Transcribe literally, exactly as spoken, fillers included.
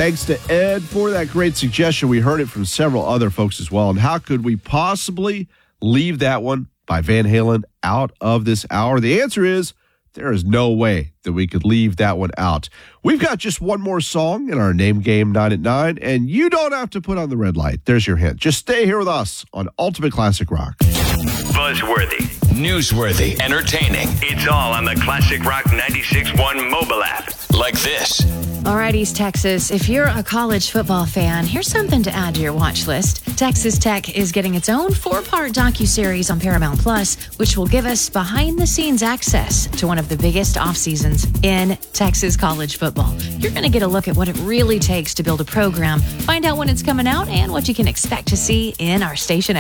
Thanks to Ed for that great suggestion. We heard it from several other folks as well. And how could we possibly leave that one by Van Halen out of this hour? The answer is there is no way that we could leave that one out. We've got just one more song in our Name Game nine at nine, and you don't have to put on the red light. There's your hint. Just stay here with us on Ultimate Classic Rock. Buzzworthy, newsworthy, entertaining. It's all on the Classic Rock ninety-six point one mobile app. Like this. All right, East Texas, if you're a college football fan, here's something to add to your watch list. Texas Tech is getting its own four-part docuseries on Paramount Plus, which will give us behind-the-scenes access to one of the biggest off-seasons in Texas college football. You're going to get a look at what it really takes to build a program, find out when it's coming out, and what you can expect to see in our station